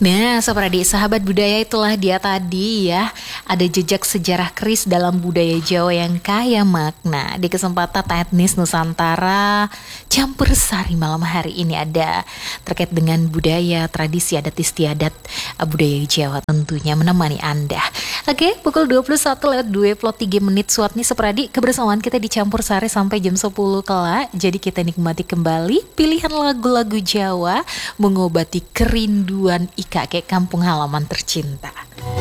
Nah, Sobat Adik, sahabat budaya itulah dia tadi ya. Ada jejak sejarah keris dalam budaya Jawa yang kaya makna. Di kesempatan etnis Nusantara campur sari malam hari ini ada terkait dengan budaya, tradisi, adat istiadat budaya Jawa tentunya menemani Anda. Oke, pukul 21:23 suat nih Sobat Adik, kebersamaan kita di campur sari sampai jam 10 kelak. Jadi kita nikmati kembali pilihan lagu-lagu Jawa mengobati kerinduan kakek kampung halaman tercinta.